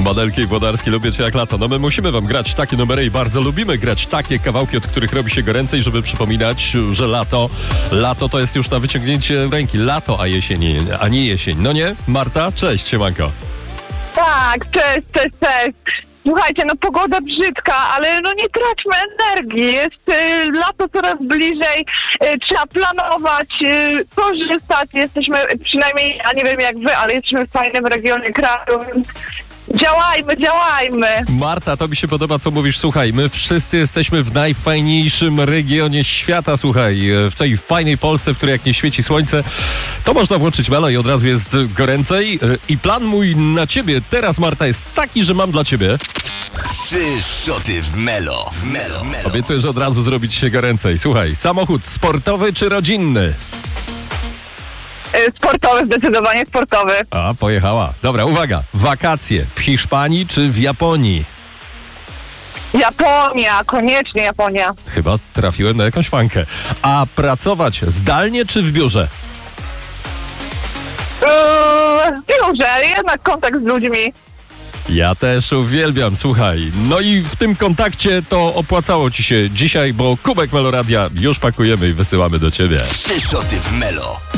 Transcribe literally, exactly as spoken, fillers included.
Badelki i Włodarski, lubię cię jak lato. No my musimy wam grać takie numery i bardzo lubimy grać takie kawałki, od których robi się goręcej, żeby przypominać, że lato, lato to jest już na wyciągnięcie ręki. Lato, a jesień, a nie jesień. No nie? Marta? Cześć, siemanko. Tak, cześć, cześć, cześć. Słuchajcie, no pogoda brzydka, ale no nie traćmy energii. Jest y, lato coraz bliżej, y, trzeba planować, y, korzystać. Jesteśmy, przynajmniej, ja nie wiem jak wy, ale jesteśmy w fajnym regionie kraju, więc działajmy, działajmy. Marta, to mi się podoba, co mówisz. Słuchaj, my wszyscy jesteśmy w najfajniejszym regionie świata, słuchaj, w tej fajnej Polsce, w której jak nie świeci słońce, to można włączyć Melo i od razu jest goręcej. I plan mój na ciebie teraz, Marta, jest taki, że mam dla ciebie... Trzy szoty w Melo. W Melo. Melo. Obiecuję, że od razu zrobić się goręcej. Słuchaj, samochód sportowy czy rodzinny? Y, sportowy, zdecydowanie sportowy. A, pojechała. Dobra, uwaga. Wakacje w Hiszpanii czy w Japonii? Japonia, koniecznie Japonia. Chyba trafiłem na jakąś fankę. A pracować zdalnie czy w biurze? Yy, w biurze, jednak kontakt z ludźmi. Ja też uwielbiam, słuchaj. No i w tym kontakcie to opłacało ci się dzisiaj, bo kubek Meloradia już pakujemy i wysyłamy do ciebie. Trzy szoty w Melo.